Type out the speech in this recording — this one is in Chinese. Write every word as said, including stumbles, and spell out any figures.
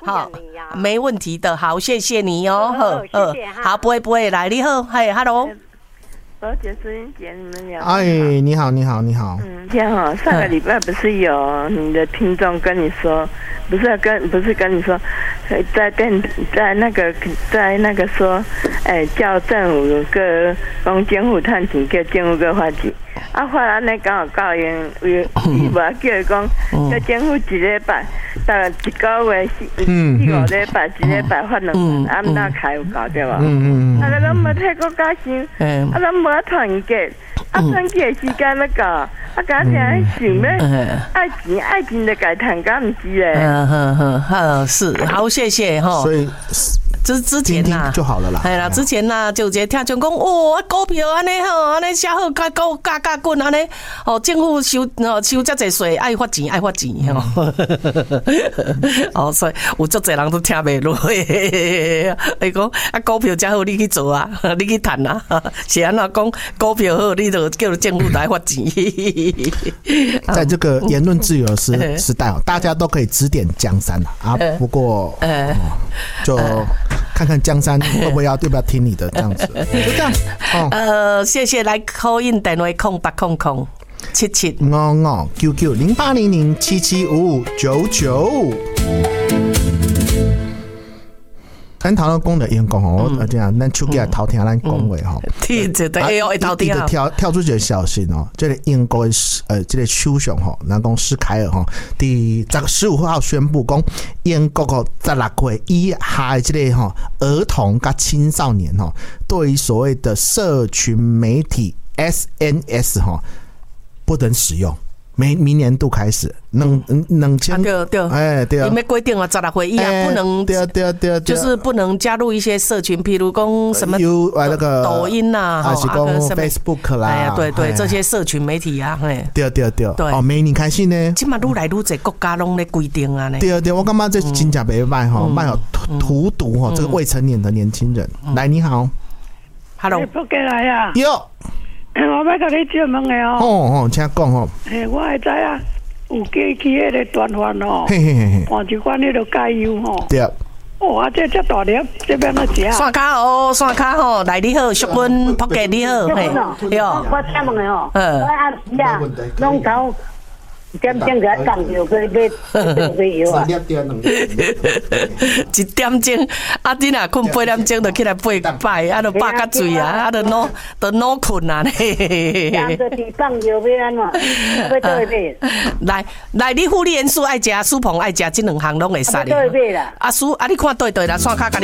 好，没问题的，好，谢谢你哦，好， 谢谢哈， 好，不会不会，来，你好，嘿 ，hello。 罗姐、苏英姐，你们俩哎，你好，你好，你好。 嗯，这样哈，上个礼拜不是有你的听众跟你说，不是跟不是跟你说，在电在那个在那个说，哎，叫政府个讲政府探钱，叫政府个发钱。啊，后来安尼刚好教因，伊伊无叫伊讲，叫政府一礼拜，大概一个月四四五礼拜，一礼拜发两万，啊，毋那开有搞对无？嗯嗯啊，咱无太过加薪，啊，咱无团结，啊，团结的时间要到，啊，家己爱想要爱钱爱钱就该谈，敢毋是咧？ 嗯哼哼，好是好，谢谢哈。 所以。 之之前呐就好了啦， 哎啦，之前呐就一个听众讲，哦，股票安尼吼，安尼写好，价高价价滚安尼，哦，政府收哦收遮济税，爱发钱爱发钱吼，哦，所以有足侪人都听袂落，伊讲啊股票遮好，你去做啊，你去赚啊，是安怎讲股票好，你就叫政府来发钱。 在这个言论自由的时时代哦，大家都可以指点江山啊，不过就。看看江山会不会要对不要听你的这样子，就这样。哦、 呃，谢谢来 call in 电话空八空空七七五五九九零八零零七七五五九九。咱头讲的员工吼，我这样咱手机来偷听咱讲话吼， 对对对，会会偷听啊。 跳跳出一个消息哦，这个英国的呃，这个首相吼，咱讲施凯尔吼，第十五号宣布讲，英国个十六岁以下的这个吼儿童跟青少年吼，对于所谓的社群媒体 S N S 吼，不能使用。明明年度开始，两两千对对， 哎对啊， 因为规定啊，十六岁以下不能， 对对对， 就是不能加入一些社群，譬如讲什么有那个抖音呐， 还是讲 Facebook 啦， 哎呀，对对，这些社群媒体啊，嘿， 对对对，哦，明年开始呢， 今嘛愈来愈侪国家拢咧规定啊呢， 对对，我感觉这真正袂歹吼，卖有荼毒吼这个未成年的年轻人。来，你好 ，Hello， 不过来啊， 哟。 我要甲你借问的哦。 哦哦，请讲哦。 嘿，我会知啊，有过去迄个团饭哦， 嘿嘿嘿， 换一款迄个加油吼。 对。 哦，啊，这这大粒，这边怎食？ 刷卡哦，刷卡吼，来你好，淑君，仆给你好，嘿， 哟。我请问的哦， 嗯， 我暗时啊，拢头。点钟就讲就去买买药啊！ 一点钟，啊，你若困八点钟就起来拜拜，啊，就拜甲醉啊，啊，就脑就脑困啊咧。 两个地放药要安怎？要倒去买？ 来来，你护理元素爱食，苏鹏爱食，这两项拢会使哩。 倒去买啦。 啊，苏啊，你看对对啦，刷卡甲你。